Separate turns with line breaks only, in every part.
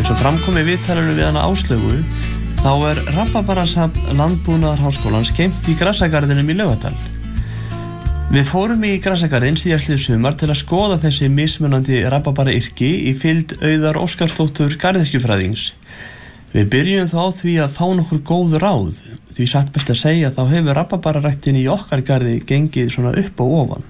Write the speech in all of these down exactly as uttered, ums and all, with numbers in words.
Eins og framkom í viðtalinu við hana Áslaugu, þá er rabarbarasafn Landbúnaðarháskólans geymt í Grassagarðinum í Laugardal. Við fórum í Grassagarðinn síðastlið sumar til að skoða þessi mismunandi rabarbarayrki í fylgd Auðar Óskarsdóttur garðyrkjufræðings. Við byrjum þá á því að fá nokkur góð ráð, því satt best að segja að þá hefur rabarbararæktin í okkar garði gengið svona upp og ofan.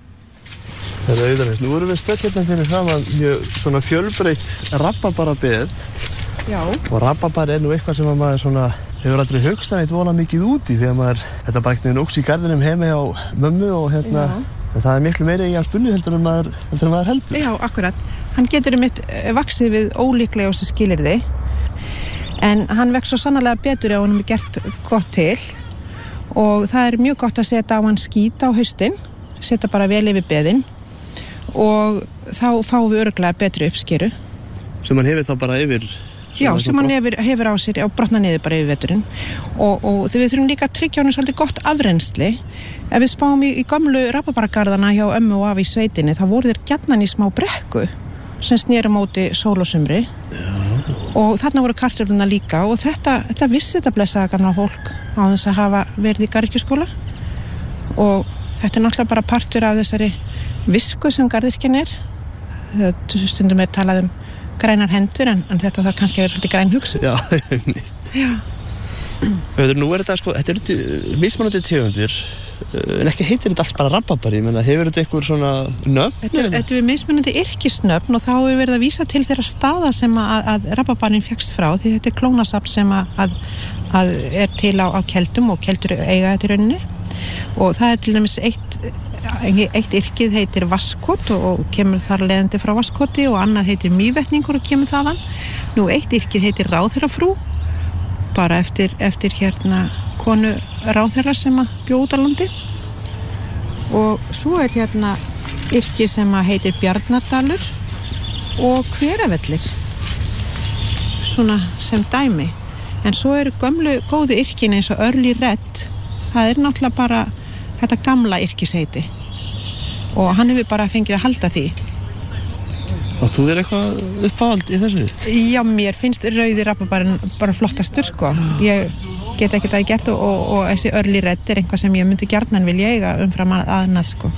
Það er Auðar, nú erum við stödd hérna fyrir framan mjög svona fjölbreytt rabarbarabeð.
Já.
Og rabarbar er nú eitthvað sem að maður svona hefur aldrei hugsað neitt vola mikið út í þegar maður, þetta bara ekkert nógs í garðinum heima á mömmu og hérna, það er miklu meiri í að spunni heldur en maður, heldur en maður heldur.
Já, akkurat. Hann getur um eitt vaxið við ólíklegustu skilyrði, en hann vex svo sannarlega betur ef hann er gert gott til og það er mjög gott að setja á hann skít á haustin, setja bara vel yfir beðinn og þá fáum við örugglega betri uppskeru.
Sem hann hefur þá bara yfir...
Já, sem hann hefur, hefur á sér og brotna niður bara yfir veturinn og, og þegar við þurfum líka að tryggja hann svolítið gott afrennsli. Ef við spáum í, í gamlu rabarbaragarðana hjá ömmu og afi í sveitinni, þá voru þeir gjarnan í smá brekku sem sneri móti sól og sumri. Já. Og þarna voru kartöflurnar líka og þetta, þetta vissi þetta blessaða gamla fólk á þess að hafa verið í garðyrkjuskóla og þetta er náttúrulega bara partur af þessari visku sem garðyrkjan er. Stundum er talað um grænar hendur en, en þetta þarf kannski að vera svolítið græn hugsun.
Já,
Já.
Nú er þetta sko, þetta eru mismunandi tegundir, en ekki heitir þetta allt bara rabarbari, menn að hefur þetta eitthvað svona nöfn?
Þetta, þetta er mismunandi yrkisnöfn og þá hefur verið að vísa til þeirra staða sem að, að rabarbarinn fékkst frá, því þetta er klónasafn sem að, að, að er til á, á keldum og keldur eiga þetta í rauninni og það er til dæmis eitt eitt yrkið heitir vasskot og kemur þar leiðandi frá vasskoti og annað heitir mývetningur og kemur þaðan. Nú eitt yrkið heitir ráðherrafrú, bara eftir, eftir hérna konu ráðherra sem að bjó út á landi og svo er hérna yrkið sem að heitir Bjarnardalur og Hveravellir, svona sem dæmi. En svo eru gömlu góðu yrkin eins og Early Red, það er náttúrulega bara þetta gamla yrkisheiti og hann hefur bara fengið að halda því.
Og þú er eitthvað uppáhald í þessu?
Já, mér finnst rauði rabarbarinn bara flottastur sko. Ég get ekki það gert og, og, og þessi Early Red er eitthvað sem ég myndi gjarnan vilja eiga umfram aðnað sko.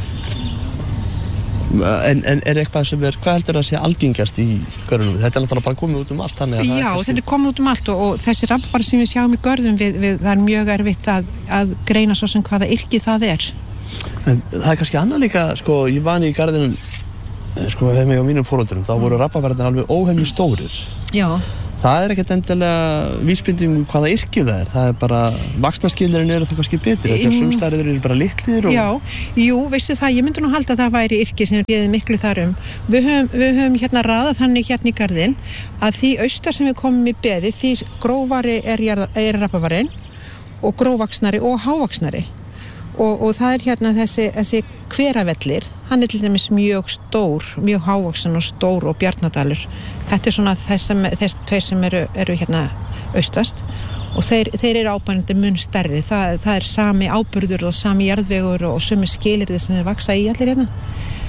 En, en er eitthvað sem er, hvað heldur að sé algengast í görðunum? Þetta er náttúrulega bara komið út um allt þannig að
Já,
það er
þetta er komið út um allt og, og þessi rabarbar sem við sjáum í görðum við, við það er mjög erfitt að, að greina svo sem hvaða yrki það er.
En það er kannski annað líka, sko, ég vani í garðinum sko, þegar mig á mínum foreldurum, þá voru rabarbarnir alveg óhemju stórir.
Já.
Það er ekkert endilega vísbending um hvaða yrki það er. Það er bara, vaxtarskilirinn eru það kannski betri. Þegar sumstæðir eru bara litlir og...
Já, jú, veistu það, ég myndi nú halda að það væri yrki sem réði miklu þar um. Við höfum, við höfum hérna raðað þannig hérna í garðinn að því austar sem við komum í beði, því grófari er, er rabarbarinn og grófvaxnari og hávaxnari. Og, og það er hérna þessi, þessi Hveravellir, hann er til dæmis mjög stór, mjög hávaxinn og stór og Bjarnardalur. Þetta er svona þess sem, þess tveir sem eru, eru hérna austast og þeir, þeir eru ábænandi mun stærri. Það, það er sami áburður og sami jarðvegur og sumi skilyrði sem þeir vaksa í allir hérna.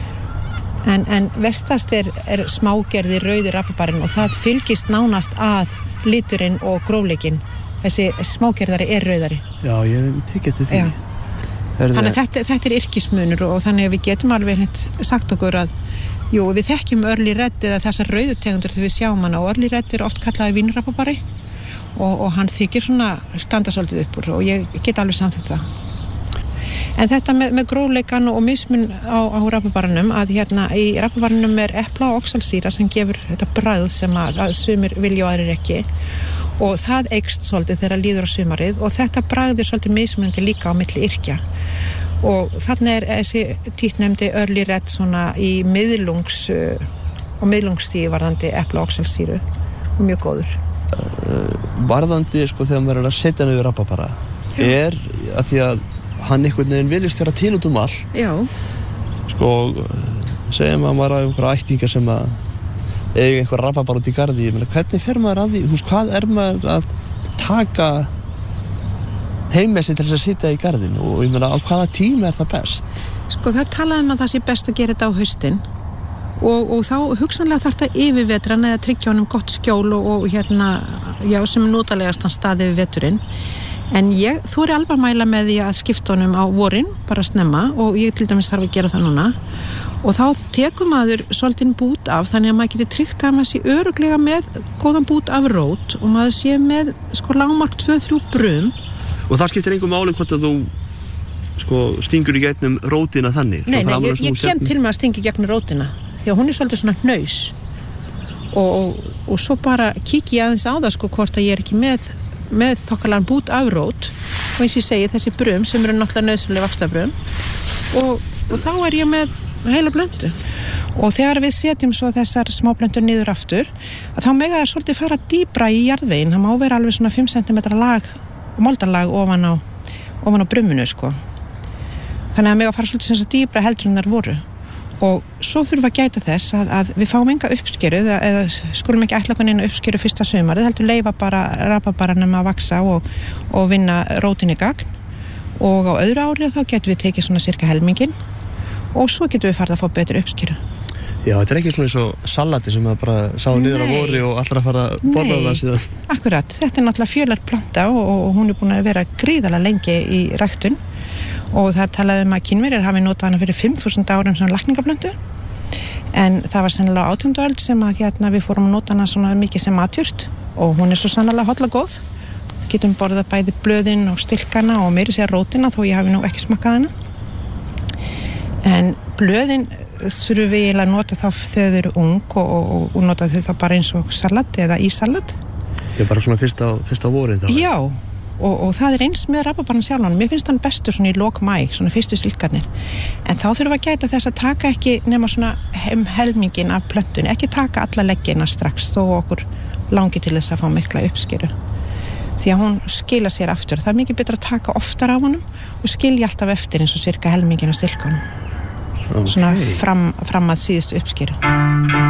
En, en vestast er, er smágerði rauði rabarbarinn og það fylgist nánast að liturinn og grófleikinn. Þessi smágerðari er rauðari.
Já, ég tekið til því.
Já. Þannig að þetta, þetta er yrkismunur og þannig að við getum alveg sagt okkur að jú, við þekkjum Early Red eða þessar rauðutegundur þegar við sjáum hana og Early Red er oft kallaði vínrabarbari og, og hann þykir svona standa svolítið upp úr og ég get alveg samþykkt það. En þetta með, með grófleikan og mismun á, á rabarbaranum að hérna í rabarbaranum er epla og oxalsýra sem gefur þetta bragð sem að, að sumir vilja og aðrir ekki og það eykst svolítið þegar líður á sumarið og þetta bragð er svolítið mismunandi líka á milli yrkja og þarna er þessi títtnefndi Early Red svona í miðlungs og miðlungsstíi varðandi epla og oxalsýru og mjög góður.
Varðandi sko þegar maður er að setja niður rabarbara er að því að hann einhvern veginn viljast vera til út um allt.
Já.
Sko segjum að maður á einhverja ættinga sem að eiga einhver rabarbara út í garði, ég meina hvernig fer maður að því, þú veist hvað er maður að taka heim með sig til þess að sitja í garðin og ég meina á hvaða tíma er það best?
Sko það er talað um að það sé best að gera þetta á haustin og, og þá hugsanlega þarf þetta yfirvetran eða tryggja honum gott skjól og, og hérna, já, sem er notalegast hann staði yfir veturinn. En ég þori alveg að mæla með því að skipta honum á vorin, bara snemma, og ég til dæmis þarf að gera það núna. Og þá tekur maður svolítinn bút af, þannig að maður getur tryggt að maður sé öruglega með góðan bút af rót og maður sé með sko lágmark tvö þrjú brum.
Og það skiptir engu máli hvort að þú sko stingur í gegnum rótina þannig?
Nei, nei, ég, ég kem til með að stinga í gegnum rótina, því að hún er svolítið svona hnaus. Og, og, og svo bara kíki ég aðeins á það sko hvort að ég er ekki með, með þokkalega bút af rót. Og eins og ég segi þessi brum sem eru náttúrulega nauðsynlega vaxtabrum. Og, og þá er ég með heila blöndu. Og þegar við setjum svo þessar smáblöndur niður aftur, að þá mega það svolítið fara dýpra í jarðveginn. Það má vera alveg svona fimm sentimetra lag, moldarlag ofan á, ofan á bruminu, sko. Þannig að mega fara svolítið sem þess að dýpra heldur en þar voru. Og svo þurfum við að gæta þess að, að við fáum enga uppskeru, eða, eða skulum ekki ætla okkur inn á uppskeru fyrsta sumarið, heldur leifa bara rabarbaranum að vaxa og, og vinna rótin í gagn. Og á öðru árið þá getum við tekið svona cirka helminginn. Og svo getum við farið að fá betur uppskýra.
Já, þetta er ekki svona eins og salati sem maður bara sá niður á vori og allar að fara að borða það síðan.
Akkurat, þetta er náttúrulega fjölarplanta og, og hún er búin að vera gríðarlega lengi í ræktun og það talaði um að Kínverjar hafi notað hana fyrir fimm þúsund árum sem lækningaplöntu en það var sennilega átjándu öld sem að hérna við fórum að nota hana svona mikið sem matjurt og hún er svo sannarlega holl og góð. Getum borðað bæði blöðin og stilkana og meiri sér rótina þó ég hafi nú ekki smakkað hana. En blöðin þurfum við eiginlega að nota þá þegar þau eru ung og, og, og nota þau þá bara eins og salat eða í salat.
Já, bara svona fyrst á, fyrst á vorin þá?
Já, og, og það er eins með rabarbarann sjálfan. Mér finnst hann bestur svona í lok maí, svona fyrstu stilkarnir. En þá þurfum við að gæta þess að taka ekki nema svona um helmingin af plöntunni, ekki taka alla leggina strax þó okkur langi til þess að fá mikla uppskeru. Því að hún skila sér aftur. Það er mikið betra að taka oftar af honum og skilja alltaf eftir eins og cirka helmingin af stilkunum.
Okay.
Svona fram, fram að síðustu uppskeru.